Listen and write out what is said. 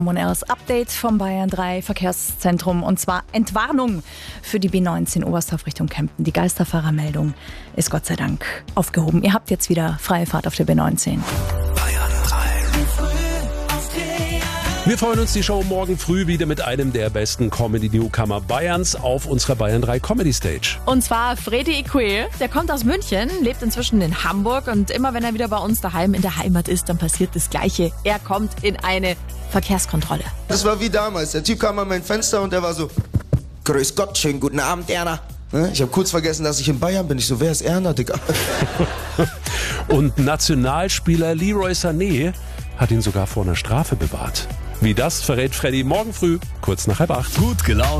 Moners Update vom Bayern 3 Verkehrszentrum und zwar Entwarnung für die B19 Oberstdorf Richtung Kempten. Die Geisterfahrermeldung ist Gott sei Dank aufgehoben. Ihr habt jetzt wieder freie Fahrt auf der B19. Bayern 3. Wir freuen uns, die Show morgen früh wieder mit einem der besten Comedy-Newcomer Bayerns auf unserer Bayern 3 Comedy Stage. Und zwar Fredi Equil. Der kommt aus München, lebt inzwischen in Hamburg und immer wenn er wieder bei uns daheim in der Heimat ist, dann passiert das Gleiche. Er kommt in eine Verkehrskontrolle. Das war wie damals. Der Typ kam an mein Fenster und der war so: Grüß Gott, schönen guten Abend, Erna. Ich habe kurz vergessen, dass ich in Bayern bin. Ich so, wer ist Erna, Digga? Und Nationalspieler Leroy Sané hat ihn sogar vor einer Strafe bewahrt. Wie das verrät Freddy morgen früh, kurz nach 7:30. Gut gelaunt.